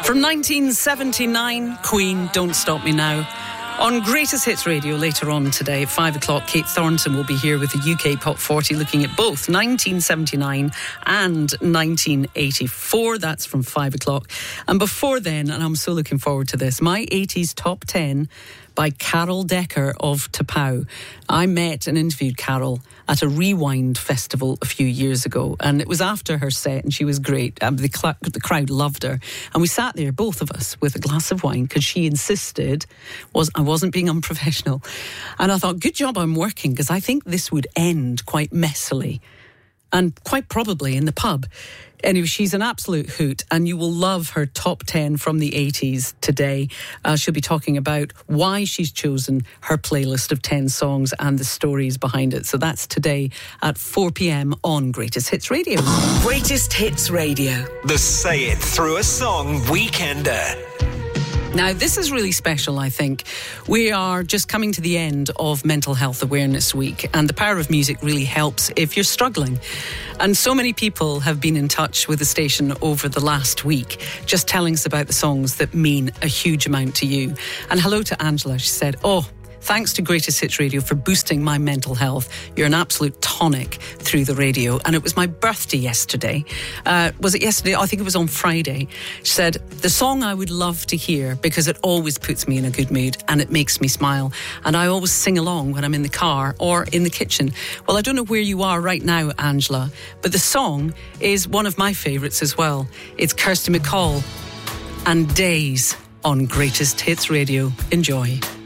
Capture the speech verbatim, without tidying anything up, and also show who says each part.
Speaker 1: From nineteen seventy-nine, Queen, Don't Stop Me Now. On Greatest Hits Radio later on today at five o'clock, Kate Thornton will be here with the U K Pop forty, looking at both nineteen seventy-nine and nineteen eighty-four. That's from five o'clock. And before then, and I'm so looking forward to this, my eighties Top ten by Carol Decker of T'Pau. I met and interviewed Carol at a Rewind festival a few years ago, and it was after her set, and she was great. Um, the, cl- the crowd loved her, and we sat there, both of us, with a glass of wine, because she insisted was I wasn't being unprofessional. And I thought, good job I'm working, because I think this would end quite messily, and quite probably in the pub. Anyway, she's an absolute hoot, and you will love her top ten from the eighties today. Uh, she'll be talking about why she's chosen her playlist of ten songs and the stories behind it. So that's today at four p.m. on Greatest Hits Radio.
Speaker 2: Greatest Hits Radio.
Speaker 3: The Say It Through a Song Weekender.
Speaker 1: Now, this is really special, I think. We are just coming to the end of Mental Health Awareness Week, and the power of music really helps if you're struggling. And so many people have been in touch with the station over the last week, just telling us about the songs that mean a huge amount to you. And hello to Angela. She said, oh, thanks to Greatest Hits Radio for boosting my mental health. You're an absolute tonic through the radio. And it was my birthday yesterday. Uh, was it yesterday? I think it was on Friday. She said, the song I would love to hear, because it always puts me in a good mood and it makes me smile. And I always sing along when I'm in the car or in the kitchen. Well, I don't know where you are right now, Angela, but the song is one of my favourites as well. It's Kirsty MacColl and Days on Greatest Hits Radio. Enjoy.